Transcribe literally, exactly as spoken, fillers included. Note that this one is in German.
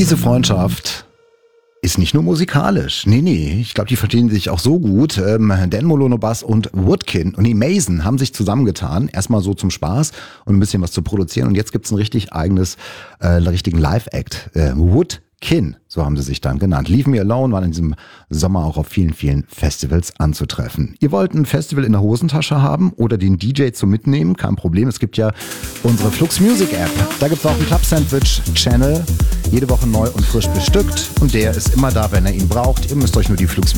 diese Freundschaft ist nicht nur musikalisch. Nee, nee, ich glaube, die verstehen sich auch so gut. Ähm, Dan Molono Bass und Woodkin und die Mason haben sich zusammengetan. Erstmal so zum Spaß und ein bisschen was zu produzieren. Und jetzt gibt's ein richtig eigenes, äh, richtigen Live-Act. Äh, Woodkin, so haben sie sich dann genannt. Leave Me Alone waren in diesem Sommer auch auf vielen, vielen Festivals anzutreffen. Ihr wollt ein Festival in der Hosentasche haben oder den D J zum Mitnehmen? Kein Problem, es gibt ja unsere Flux Music App. Da gibt's auch einen Club Sandwich Channel. Jede Woche neu und frisch bestückt. Und der ist immer da, wenn ihr ihn braucht. Ihr müsst euch nur die Flux